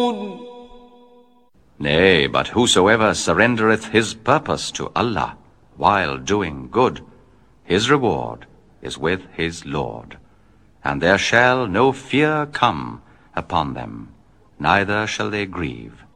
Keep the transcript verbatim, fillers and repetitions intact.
Nay, but whosoever surrendereth his purpose to Allah while doing good, his reward is with his Lord, and there shall no fear come upon them, neither shall they grieve.